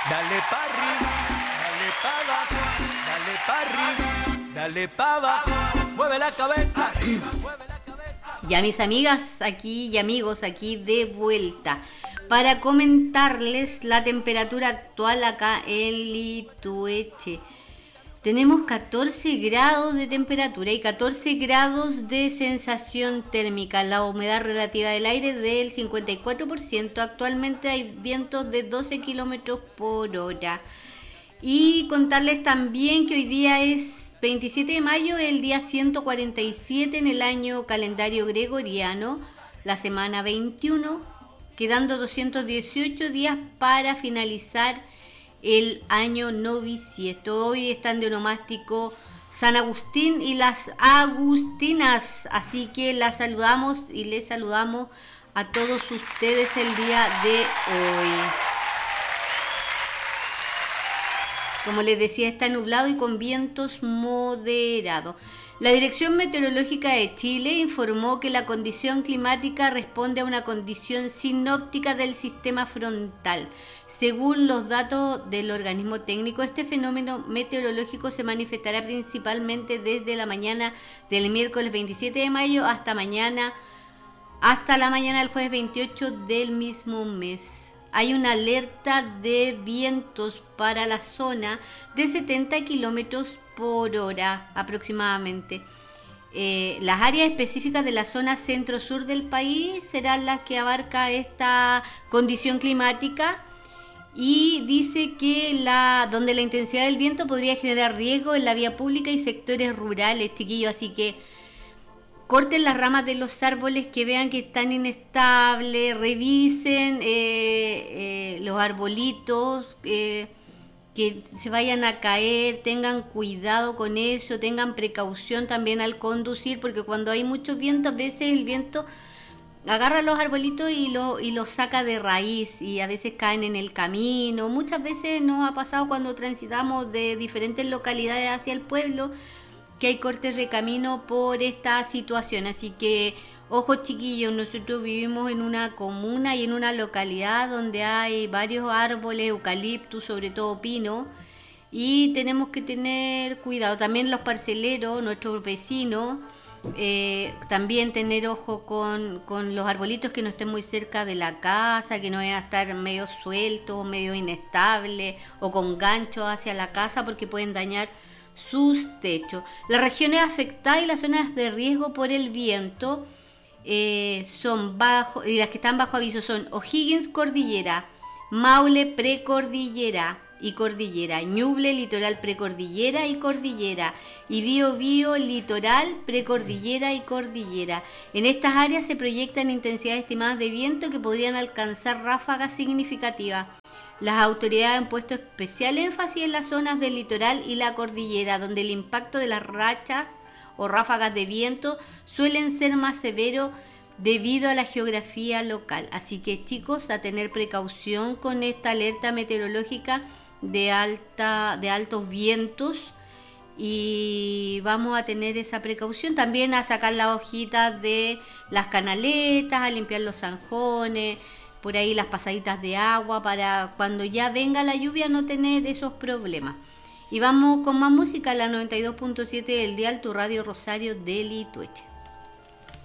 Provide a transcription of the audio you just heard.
Dale pa' arriba, dale pa' abajo, dale pa' arriba, dale pa' abajo, mueve la cabeza. Arriba, mueve la cabeza. Ya mis amigas aquí y amigos aquí de vuelta para comentarles la temperatura actual acá en Litueche. Tenemos 14 grados de temperatura y 14 grados de sensación térmica. La humedad relativa del aire es del 54%. Actualmente hay vientos de 12 kilómetros por hora. Y contarles también que hoy día es 27 de mayo, el día 147 en el año calendario gregoriano, la semana 21, quedando 218 días para finalizar el año noviciento. Hoy están de onomástico San Agustín y las Agustinas, así que las saludamos y les saludamos a todos ustedes el día de hoy. Como les decía, está nublado y con vientos moderados. La Dirección Meteorológica de Chile informó que la condición climática responde a una condición sinóptica del sistema frontal. Según los datos del organismo técnico, este fenómeno meteorológico se manifestará principalmente desde la mañana del miércoles 27 de mayo hasta la mañana del jueves 28 del mismo mes. Hay una alerta de vientos para la zona de 70 kilómetros por hora aproximadamente. Las áreas específicas de la zona centro-sur del país serán las que abarca esta condición climática. Y dice que donde la intensidad del viento podría generar riesgo en la vía pública y sectores rurales, chiquillos, así que corten las ramas de los árboles que vean que están inestables, revisen los arbolitos que se vayan a caer, tengan cuidado con eso, tengan precaución también al conducir, porque cuando hay mucho viento, a veces el viento agarra los arbolitos y los saca de raíz y a veces caen en el camino. Muchas veces nos ha pasado cuando transitamos de diferentes localidades hacia el pueblo que hay cortes de camino por esta situación. Así que, ojo chiquillos, nosotros vivimos en una comuna y en una localidad donde hay varios árboles, eucaliptus, sobre todo pino, y tenemos que tener cuidado. También los parceleros, nuestros vecinos, también tener ojo con los arbolitos que no estén muy cerca de la casa, que no vayan a estar medio sueltos, medio inestables o con ganchos hacia la casa porque pueden dañar sus techos. Las regiones afectadas y las zonas de riesgo por el viento son bajo, y las que están bajo aviso son O'Higgins cordillera, Maule precordillera y cordillera, Ñuble litoral precordillera y cordillera, y Biobío litoral precordillera y cordillera. En estas áreas se proyectan intensidades estimadas de viento que podrían alcanzar ráfagas significativas. Las autoridades han puesto especial énfasis en las zonas del litoral y la cordillera, donde el impacto de las rachas o ráfagas de viento suelen ser más severos debido a la geografía local. Así que chicos, a tener precaución con esta alerta meteorológica de altos vientos, y vamos a tener esa precaución también, a sacar las hojitas de las canaletas, a limpiar los zanjones, por ahí las pasaditas de agua, para cuando ya venga la lluvia no tener esos problemas. Y vamos con más música, la 92.7 del dial, tu radio Rosario de Litueche.